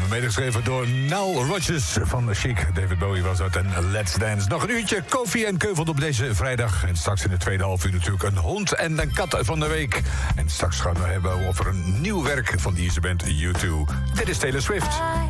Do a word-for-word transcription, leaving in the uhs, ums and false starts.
Medegeschreven door Nile Rodgers van Chic. David Bowie was dat en Let's Dance. Nog een uurtje koffie en keuvel op deze vrijdag. En straks in de tweede half uur natuurlijk een hond en een kat van de week. En straks gaan we hebben over een nieuw werk van deze band U twee. Dit is Taylor Swift.